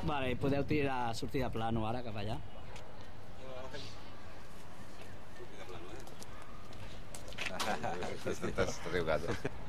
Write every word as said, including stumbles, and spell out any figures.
Vale, i podeu tirar, sortir de plano ara cap allà. Estàs trucat.